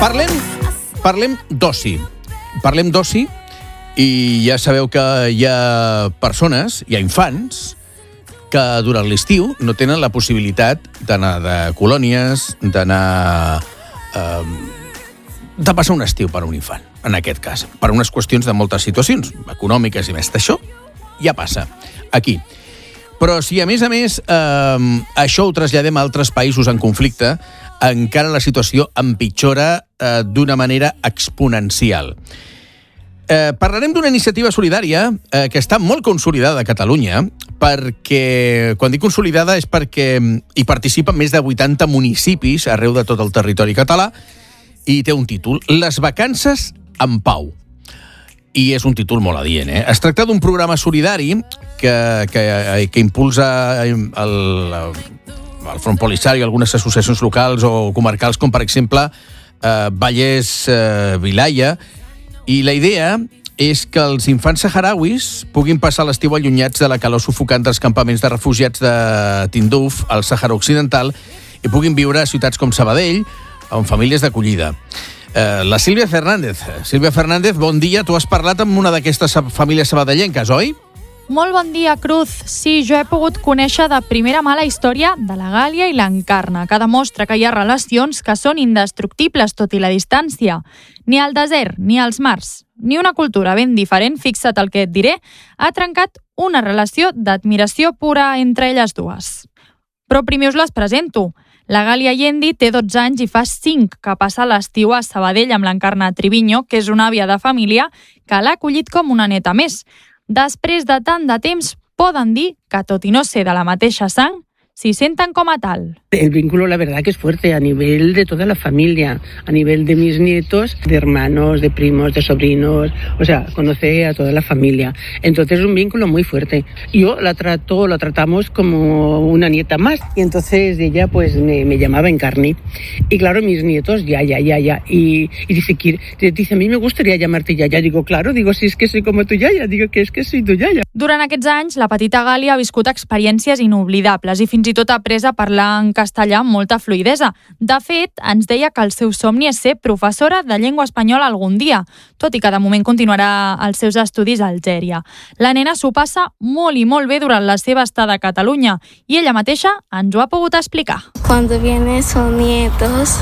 Parlem d'oci. Parlem d'oci i ja sabeu que hi ha persones, hi ha infants, que durant l'estiu no tenen la possibilitat d'anar de colònies, d'anar... de passar un estiu per un infant, en aquest cas, per unes qüestions de moltes situacions econòmiques i més d'això, ja passa aquí. Però si a més això ho traslladem a altres països en conflicte, encara la situació empitjora d'una manera exponencial. Parlarem d'una iniciativa solidària que està molt consolidada a Catalunya, perquè, quan dic consolidada, és perquè hi participen més de 80 municipis arreu de tot el territori català, i té un títol, Les vacances en pau. I és un títol molt adient, eh? Es tracta d'un programa solidari que impulsa el Front Polisario, algunes associacions locals o comarcals, com per exemple Vallès Vilaya, i la idea és que els infants saharauis puguin passar l'estiu allunyats de la calor sufocant dels campaments de refugiats de Tinduf, al Sàhara Occidental, i puguin viure a ciutats com Sabadell, amb famílies d'acollida. La Sílvia Fernández. Sílvia Fernández, bon dia. Tu has parlat amb una d'aquestes famílies sabadellenques, oi? Molt bon dia, Cruz. Sí, jo he pogut conèixer de primera mà la història de la Gàlia i l'Encarna, que demostra que hi ha relacions que són indestructibles tot i la distància. Ni el desert, ni els mars, ni una cultura ben diferent, fixa't el que et diré, ha trencat una relació d'admiració pura entre elles dues. Però primer us les presento. La Gàlia Yendi té 12 anys i fa 5 que passa l'estiu a Sabadell amb l'Encarna Triviño, que és una àvia de família que l'ha acollit com una neta més. Després de tant de temps, poden dir que, tot i no ser de la mateixa sang, s'hi senten com a tal. El vínculo, la verdad, que es fuerte a nivel de toda la familia, a nivel de mis nietos, de hermanos, de primos, de sobrinos, o sea, conoce a toda la familia. Entonces es un vínculo muy fuerte. Yo la tratamos como una nieta más, y entonces ella pues me llamaba Encarni. Y claro, mis nietos, ya. Y dice, a mí me gustaría llamarte Yaya. Digo, claro, si es que soy como tu Yaya, digo que es que soy tu Yaya. Durant aquests anys, la petita Gàlia ha viscut experiències inoblidables i fins i tot ha après a parlar en castellà amb molta fluïdesa. De fet, ens deia que el seu somni és ser professora de llengua espanyola algun dia, tot i que de moment continuarà els seus estudis a Algèria. La nena s'ho passa molt i molt bé durant la seva estada a Catalunya i ella mateixa ens ho ha pogut explicar. Cuando vienen sus nietos,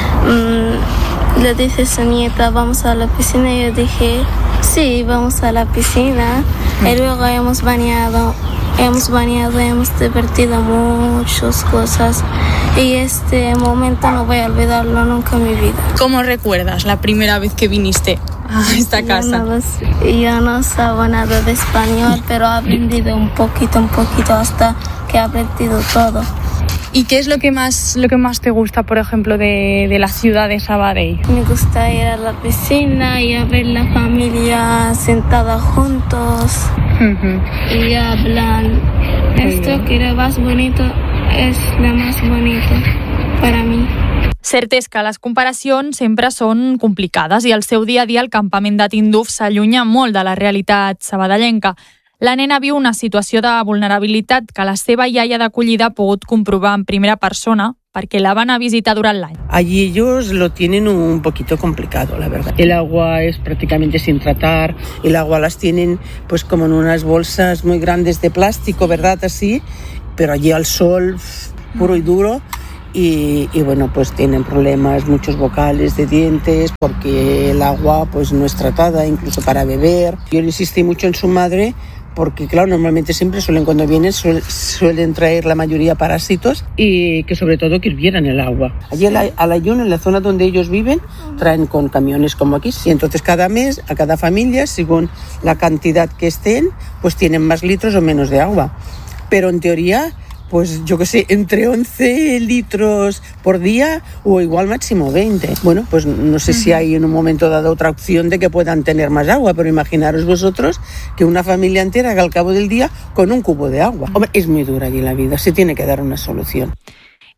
le dice su nieta, vamos a la piscina, y yo dije, sí, vamos a la piscina, y luego hemos bañado, hemos divertido muchas cosas, y este momento no voy a olvidarlo nunca en mi vida. ¿Cómo recuerdas la primera vez que viniste a esta casa? Yo no sabía nada de español, pero he aprendido un poquito hasta que he aprendido todo. ¿Y qué es lo que más te gusta, por ejemplo, de la ciudad de Sabadell? Me gusta ir a la piscina y a ver la familia sentada juntos y hablar. Esto que era más bonito és la més bonita per a mi. Cert és que les comparacions sempre són complicades i el seu dia a dia al campament de Tinduf s'allunya molt de la realitat sabadellenca. La nena viu una situació de vulnerabilitat que la seva iaia d'acollida ha pogut comprovar en primera persona perquè la van a visitar durant l'any. Allí ellos lo tienen un poquito complicado, la verdad. El agua es prácticamente sin tratar, el agua las tienen pues como en unas bolsas muy grandes de plástico, ¿verdad? Así, pero allí al sol puro y duro. Y bueno, pues tienen problemas, muchos vocales de dientes, porque el agua pues no es tratada, incluso para beber. Yo le insistí mucho en su madre, porque claro, normalmente siempre cuando vienen suelen traer la mayoría parásitos y que sobre todo que hirvieran el agua. Allí al ayuno, en la zona donde ellos viven, traen con camiones como aquí. Y entonces cada mes, a cada familia, según la cantidad que estén, pues tienen más litros o menos de agua. Pero en teoría, pues yo que sé, entre 11 litros por día o igual máximo 20. Bueno, pues no sé si hay en un momento dado otra opción de que puedan tener más agua, pero imaginaros vosotros que una familia entera haga al cabo del día con un cubo de agua. Hombre, es muy dura allí la vida, se tiene que dar una solución.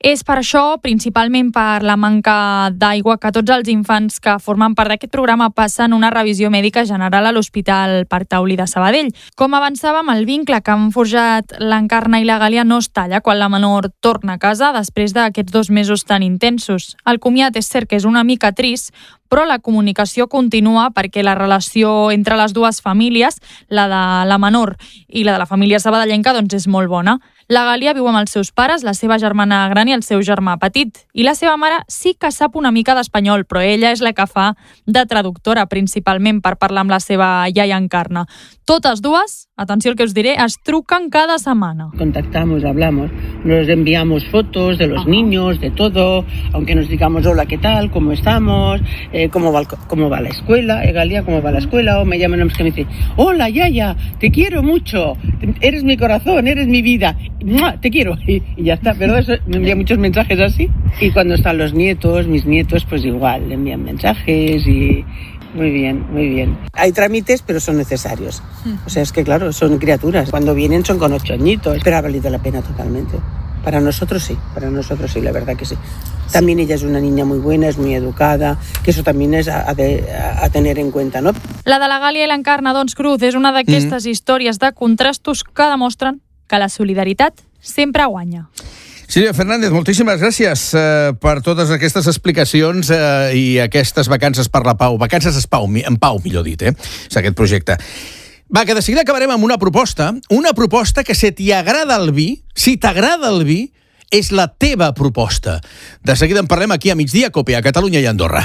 És per això, principalment per la manca d'aigua, que tots els infants que formen part d'aquest programa passen una revisió mèdica general a l'Hospital Parc Taulí de Sabadell. Com avançàvem, el vincle que han forjat l'Encarna i la Gàlia no es talla quan la menor torna a casa després d'aquests 2 mesos tan intensos. El comiat és cert que és una mica trist, però la comunicació continua perquè la relació entre les dues famílies, la de la menor i la de la família sabadellenca, doncs és molt bona. La Gàlia viu amb els seus pares, la seva germana gran i el seu germà petit. I la seva mare sí que sap una mica d'espanyol, però ella és la que fa de traductora, principalment per parlar amb la seva iaia Encarna. Totes dues, atenció al que us diré, es truquen cada setmana. Contactamos, hablamos, nos enviamos fotos de los niños, de todo, aunque nos digamos hola, ¿qué tal? ¿Cómo estamos? ¿Cómo va la escuela? Galia, ¿cómo va la escuela? O me llaman que me dicen, hola, Yaya, te quiero mucho, eres mi corazón, eres mi vida, te quiero. Y ya está, pero eso, me envían muchos mensajes así. Y cuando están los nietos, mis nietos, pues igual, le envían mensajes y... Muy bien, muy bien. Hay trámites, pero son necesarios. O sea, es que claro, son criaturas. Cuando vienen son con 8 añitos, pero ha valido la pena totalmente. Para nosotros sí, la verdad que sí. También ella es una niña muy buena, es muy educada, que eso también es a tener en cuenta, ¿no? La de la Gàlia i l'Encarna, doncs, Cruz, és una d'aquestes històries de contrastos que demostren que la solidaritat sempre guanya. Sílvia Fernández, moltíssimes gràcies per totes aquestes explicacions i aquestes vacances per la pau. Vacances en pau, millor dit, és aquest projecte. Va, que de seguida acabarem amb una proposta que si t'hi agrada el vi, si t'agrada el vi, és la teva proposta. De seguida en parlem aquí a Migdia Cope, a Catalunya i Andorra.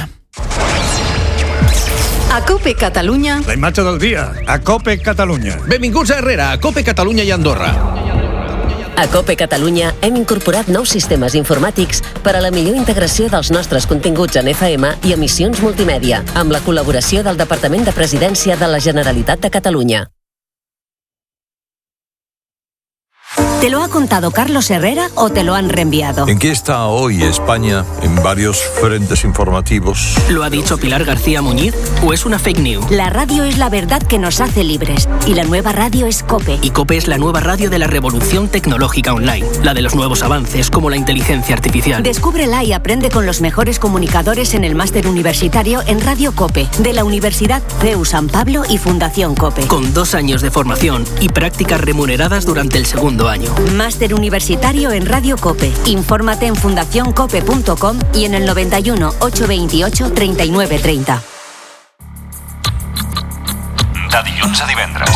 A Cope Catalunya... La imatge del dia, a Cope Catalunya. Benvinguts a Herrera, a Cope Catalunya i Andorra. A Cope Catalunya hem incorporat nous sistemes informàtics per a la millor integració dels nostres continguts en FM i emissions multimèdia, amb la col·laboració del Departament de Presidència de la Generalitat de Catalunya. ¿Te lo ha contado Carlos Herrera o te lo han reenviado? ¿En qué está hoy España en varios frentes informativos? ¿Lo ha dicho Pilar García Muñiz o es una fake news? La radio es la verdad que nos hace libres y la nueva radio es COPE. Y COPE es la nueva radio de la revolución tecnológica online, la de los nuevos avances como la inteligencia artificial. Descúbrela y aprende con los mejores comunicadores en el máster universitario en Radio COPE, de la Universidad CEU San Pablo y Fundación COPE. Con 2 años de formación y prácticas remuneradas durante el segundo año. Máster universitario en Radio COPE. Infórmate en fundacioncope.com y en el 91 828 39 30. De dilluns a divendres,